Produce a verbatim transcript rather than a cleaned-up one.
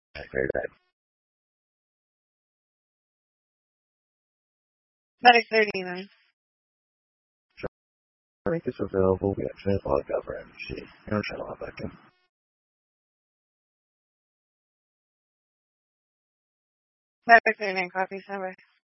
Great day. Medic thirty-nine. Drink is available via transport over M G. Your channel back in. Medic thirty-nine, copy, standby.